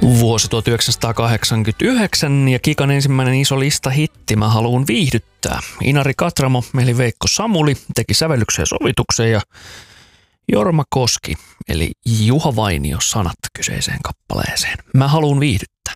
Vuosi 1989 ja Kikan ensimmäinen iso listahitti Mä haluun viihdyttää. Inari Katramo, eli Veikko Samuli, teki sävellyksen ja sovituksen ja Jorma Koski, eli Juha Vainio sanat kyseiseen kappaleeseen. Mä haluun viihdyttää.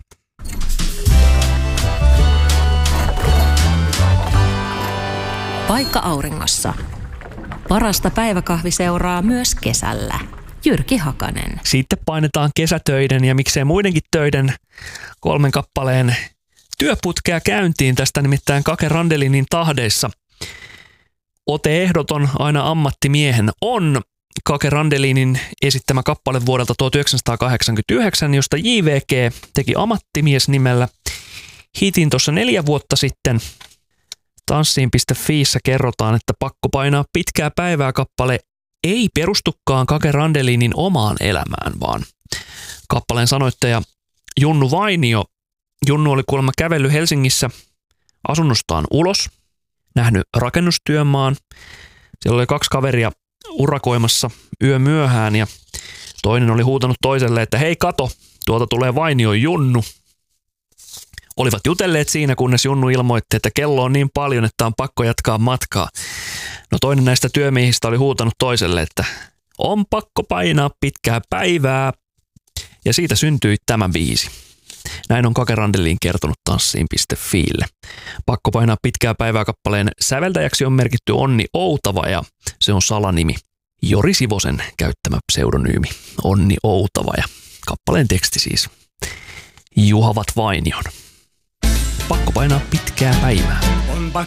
Paikka auringossa. Parasta päiväkahviseuraa myös kesällä. Jyrki Hakanen. Sitten painetaan kesätöiden ja miksei muidenkin töiden 3 kappaleen työputkea käyntiin tästä nimittäin Kake Randelinin tahdeissa. Ote ehdoton aina ammattimiehen on Kake Randelinin esittämä kappale vuodelta 1989, josta JVG teki Ammattimies nimellä hitin tuossa 4 vuotta sitten. Tanssiin.fiissä kerrotaan, että Pakko painaa pitkää päivää kappale ei perustukaan Kake Randelinin omaan elämään, vaan kappaleen sanoittaja Junnu Vainio. Junnu oli kuulemma kävellyt Helsingissä asunnostaan ulos, nähnyt rakennustyömaan. Siellä oli 2 kaveria urakoimassa yömyöhään ja toinen oli huutanut toiselle, että hei kato, tuolta tulee Vainion Junnu. Olivat jutelleet siinä, kunnes Junnu ilmoitti, että kello on niin paljon, että on pakko jatkaa matkaa. No toinen näistä työmiehistä oli huutanut toiselle, että on pakko painaa pitkää päivää. Ja siitä syntyi tämä biisi. Näin on Kake Randelin kertonut tanssiin.fiille. Pakko painaa pitkää päivää kappaleen säveltäjäksi on merkitty Onni Outava ja se on salanimi. Jori Sivosen käyttämä pseudonyymi Onni Outava ja kappaleen teksti siis Juhavat Vainion. Pakko painaa pitkää päivää.